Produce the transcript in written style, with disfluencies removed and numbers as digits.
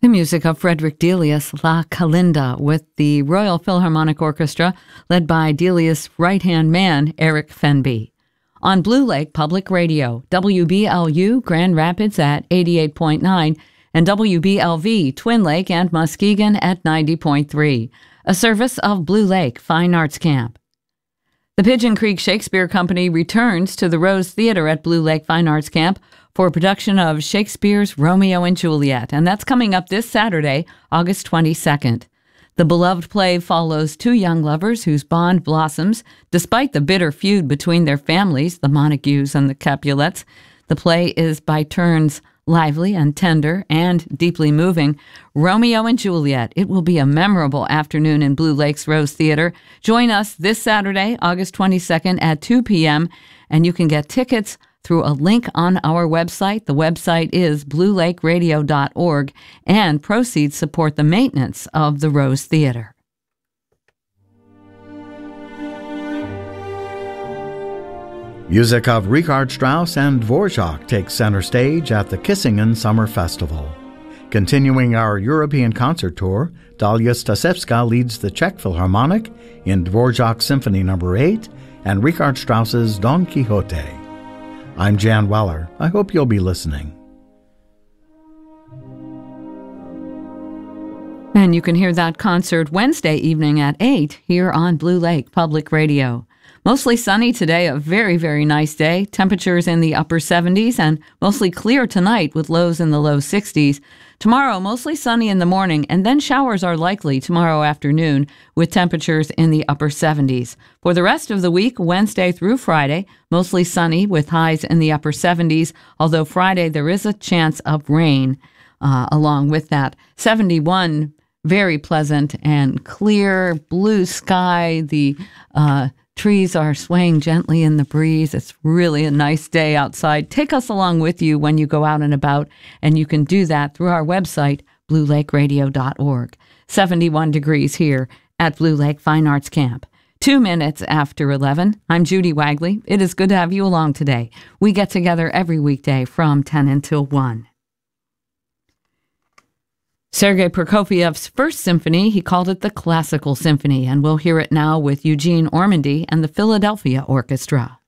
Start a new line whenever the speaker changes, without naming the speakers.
The music of Frederick Delius, La Calinda, with the Royal Philharmonic Orchestra, led by Delius' right-hand man, Eric Fenby. On Blue Lake Public Radio, WBLU Grand Rapids at 88.9, and WBLV Twin Lake and Muskegon at 90.3, a service of Blue Lake Fine Arts Camp. The Pigeon Creek Shakespeare Company returns to the Rose Theater at Blue Lake Fine Arts Camp for a production of Shakespeare's Romeo and Juliet, and that's coming up this Saturday, August 22nd. The beloved play follows two young lovers whose bond blossoms despite the bitter feud between their families, the Montagues and the Capulets. The play is by turns lively and tender and deeply moving. Romeo and Juliet. It will be a memorable afternoon in Blue Lake's Rose Theater. Join us this Saturday, August 22nd at 2 p.m., and you can get tickets through a link on our website. The website is bluelakeradio.org, and proceeds support the maintenance of the Rose Theater.
Music of Richard Strauss and Dvorak takes center stage at the Kissingen Summer Festival. Continuing our European concert tour, Dalia Stasevska leads the Czech Philharmonic in Dvorak's Symphony No. 8 and Richard Strauss's Don Quixote. I'm Jan Weller. I hope you'll be listening.
And you can hear that concert Wednesday evening at 8 here on Blue Lake Public Radio. Mostly sunny today, a very, very nice day. Temperatures in the upper 70s and mostly clear tonight with lows in the low 60s. Tomorrow, mostly sunny in the morning, and then showers are likely tomorrow afternoon with temperatures in the upper 70s. For the rest of the week, Wednesday through Friday, mostly sunny with highs in the upper 70s, although Friday there is a chance of rain along with that. 71, very pleasant and clear, blue sky. The trees are swaying gently in the breeze. It's really a nice day outside. Take us along with you when you go out and about, and you can do that through our website, bluelakeradio.org. 71 degrees here at Blue Lake Fine Arts Camp. 2 minutes after 11. I'm Judy Wagley. It is good to have you along today. We get together every weekday from 10 until 1. Sergei Prokofiev's first symphony, he called it the Classical Symphony, and we'll hear it now with Eugene Ormandy and the Philadelphia Orchestra.